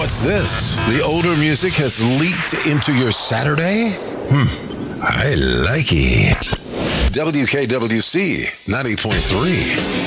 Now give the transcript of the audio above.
What's this? The older music has leaked into your Saturday? I like it. WKWC 90.3.